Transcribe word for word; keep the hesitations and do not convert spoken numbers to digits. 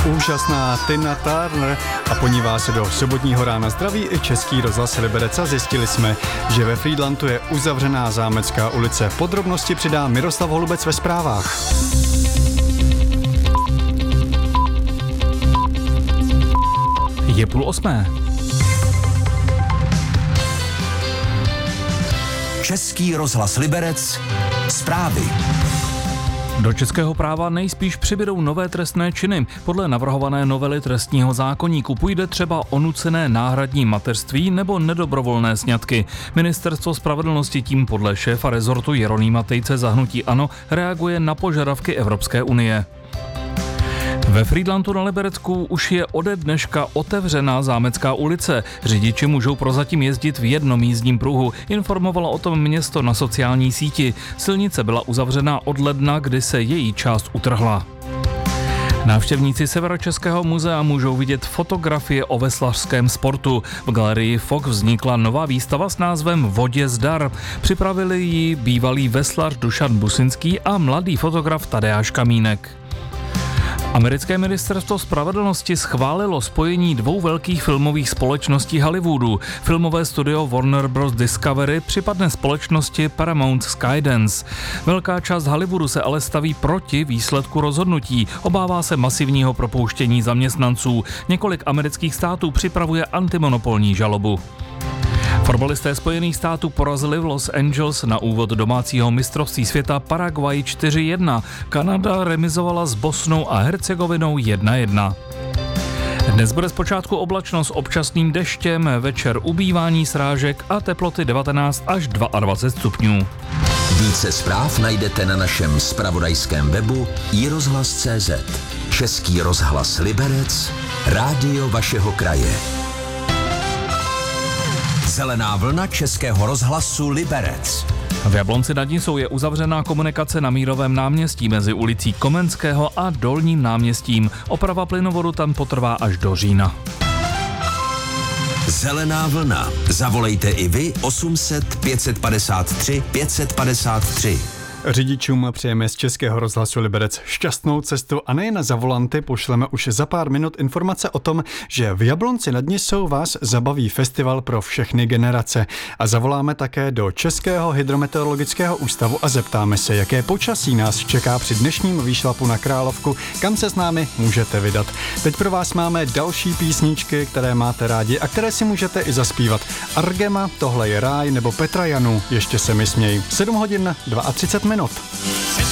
Úžasná Tina Turner a po ní vás do sobotního rána zdraví i Český rozhlas Liberec a zjistili jsme, že ve Frýdlantu je uzavřená Zámecká ulice. Podrobnosti přidá Miroslav Holubec ve zprávách. Je půl osmé. Český rozhlas Liberec, zprávy. Do českého práva nejspíš přibydou nové trestné činy. Podle navrhované novely trestního zákoníku půjde třeba o nucené náhradní mateřství nebo nedobrovolné sňatky. Ministerstvo spravedlnosti tím podle šéfa rezortu Jeronýma Tejce za hnutí ANO reaguje na požadavky Evropské unie. Ve Frýdlantu na Liberecku už je ode dneška otevřená Zámecká ulice. Řidiči můžou prozatím jezdit v jednom jízdním pruhu, informovalo o tom město na sociální síti. Silnice byla uzavřena od ledna, kdy se její část utrhla. Návštěvníci Severočeského muzea můžou vidět fotografie o veslařském sportu. V galerii Fock vznikla nová výstava s názvem Vodě zdar. Připravili ji bývalý veslař Dušan Businský a mladý fotograf Tadeáš Kamínek. Americké ministerstvo spravedlnosti schválilo spojení dvou velkých filmových společností Hollywoodu. Filmové studio Warner Bros. Discovery připadne společnosti Paramount Skydance. Velká část Hollywoodu se ale staví proti výsledku rozhodnutí. Obává se masivního propouštění zaměstnanců. Několik amerických států připravuje antimonopolní žalobu. Fotbalisté Spojených států porazili v Los Angeles na úvod domácího mistrovství světa Paraguay čtyři jedna. Kanada remizovala s Bosnou a Hercegovinou jedna jedna. Dnes bude zpočátku oblačno s občasným deštěm, večer ubývání srážek a teploty devatenáct až dvacet dva stupňů. Více zpráv najdete na našem zpravodajském webu i rozhlas tečka cé zet. Český rozhlas Liberec, rádio vašeho kraje. Zelená vlna Českého rozhlasu Liberec. V Jablonci nad Nisou je uzavřená komunikace na Mírovém náměstí mezi ulicí Komenského a Dolním náměstím. Oprava plynovodu tam potrvá až do října. Zelená vlna. Zavolejte i vy osm set pět padesát tři pět padesát tři. Řidičům přejeme z Českého rozhlasu Liberec šťastnou cestu a nejen za volanty pošleme už za pár minut informace o tom, že v Jablonci nad Nisou vás zabaví festival pro všechny generace. A zavoláme také do Českého hydrometeorologického ústavu a zeptáme se, jaké počasí nás čeká při dnešním výšlapu na Královku, kam se s námi můžete vydat. Teď pro vás máme další písničky, které máte rádi a které si můžete i zaspívat. Argema, Tohle je ráj nebo Petra Janu, Ještě se mi směj. sedm hodin třicet dva minut.